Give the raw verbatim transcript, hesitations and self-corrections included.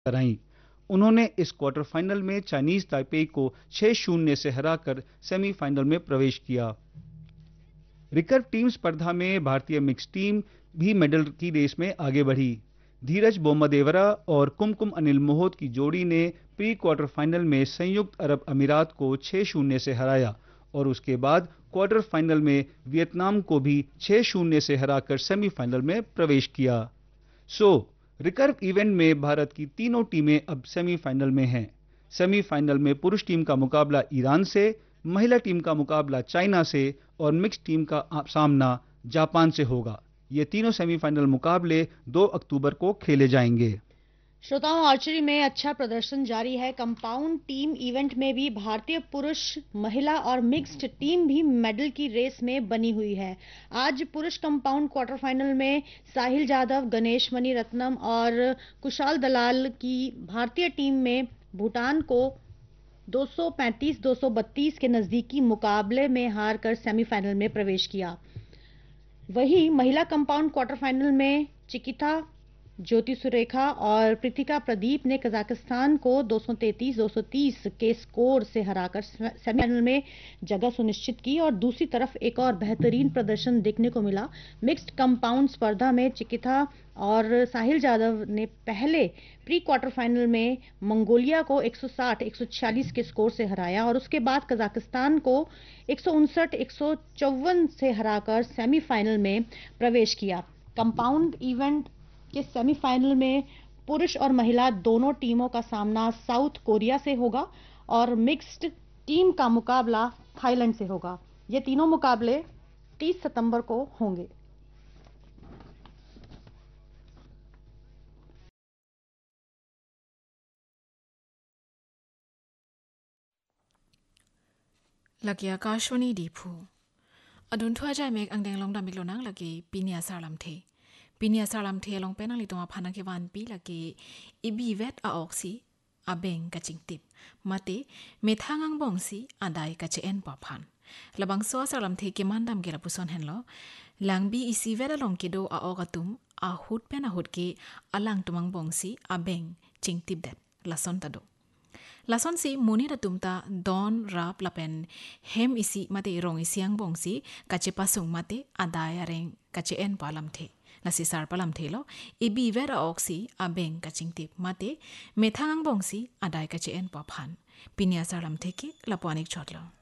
कराई। उन्होंने इस क्वार्टर फाइनल में चाइनीज ताइपेई को छह शून्य से हराकर सेमीफाइनल में प्रवेश किया। रिकर्व टीम स्पर्धा में भारतीय मिक्स टीम भी मेडल की रेस में आगे बढ़ी। धीरज बोम्मदेवरा और कुमकुम अनिल मोहित की जोड़ी ने प्री क्वार्टर फाइनल में संयुक्त अरब अमीरात को छह शून्य से हराया और उसके बाद क्वार्टर फाइनल में वियतनाम को भी छह शून्य से हराकर सेमीफाइनल में प्रवेश किया। सो रिकर्व इवेंट में भारत की तीनों टीमें अब सेमीफाइनल में हैं। सेमीफाइनल में पुरुष टीम का मुकाबला ईरान से, महिला टीम का मुकाबला चाइना से और मिक्स टीम का सामना जापान से होगा। ये तीनों सेमीफाइनल मुकाबले दो अक्टूबर को खेले जाएंगे। श्रोताओं, आर्चरी में अच्छा प्रदर्शन जारी है। कंपाउंड टीम इवेंट में भी भारतीय पुरुष, महिला और मिक्स्ड टीम भी मेडल की रेस में बनी हुई है। आज पुरुष कंपाउंड क्वार्टर फाइनल में साहिल जाधव, गणेश मणिरत्नम और कुशाल दलाल की भारतीय टीम में भूटान को दो सौ पैंतीस दो सौ बत्तीस के नजदीकी मुकाबले में हारकर सेमीफाइनल में प्रवेश किया। वहीं महिला कंपाउंड क्वार्टर फाइनल में चिकिता, ज्योति सुरेखा और प्रीतिका प्रदीप ने कजाकिस्तान को दो सौ तैंतीस दो सौ तीस के स्कोर से हराकर सेमीफाइनल में जगह सुनिश्चित की। और दूसरी तरफ एक और बेहतरीन प्रदर्शन देखने को मिला। मिक्स्ड कंपाउंड स्पर्धा में चिकिता और साहिल जाधव ने पहले प्री क्वार्टर फाइनल में मंगोलिया को एक सौ साठ एक सौ छियालीस के स्कोर से हराया और उसके बाद कजाकिस्तान को एक सौ उनसठ एक सौ चौवन से हराकर सेमीफाइनल में प्रवेश किया। कंपाउंड इवेंट के सेमीफाइनल में पुरुष और महिला दोनों टीमों का सामना साउथ कोरिया से होगा और मिक्स्ड टीम का मुकाबला थाईलैंड से होगा। ये तीनों मुकाबले तीस सितंबर को होंगे। लगी आकाशवाणी दीपू अदुन थुआ जाय मेक अंगदेंग लोंग दामिक लोनांग लगी पिनिया सारलाम थे पिनिया सारलाम थे लोंग पेनांग लितों फाना के वान पी लगी इबी वेट आ ऑक्सी अबेंग कचिंग टिप मते मेथांगांग बोंगसी आदाय कचे एन पाफान लबंग सो सारलाम थे के मानदाम गेरा पुसन हेनलो लांगबी इसी वेट लोंग के दो आ ओगतुम आ हुट पेना हुट के अलांग तुमंग बोंगसी अबेंग चिंग टिप दैट लसन तदो Lason si muni da tumta don rap lapen hem isi mate rong isiang bongsi kache pasung mate adaya reng kache en palam the lasi sar palam the lo ibi vera oksi abeng kaching tip mate methangang bongsi adai kache en paphan pinia saram the ki lapanik chotlo